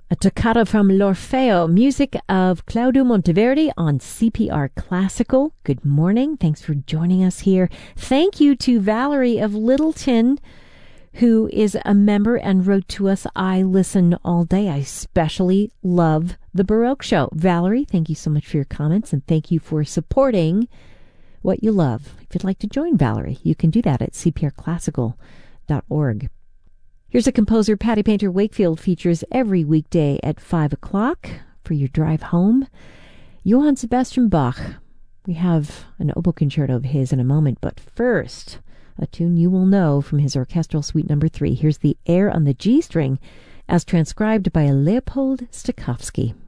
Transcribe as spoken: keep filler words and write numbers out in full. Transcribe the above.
A toccata from L'Orfeo, music of Claudio Monteverdi on C P R Classical. Good morning. Thanks for joining us here. Thank you to Valerie of Littleton, who is a member and wrote to us, I listen all day. I especially love the Baroque Show. Valerie, thank you so much for your comments, and thank you for supporting what you love. If you'd like to join Valerie, you can do that at c p r classical dot org. Here's a composer Patty Painter Wakefield features every weekday at five o'clock for your drive home. Johann Sebastian Bach. We have an oboe concerto of his in a moment, but first, a tune you will know from his orchestral suite number three. Here's the air on the G string as transcribed by Leopold Stokowski.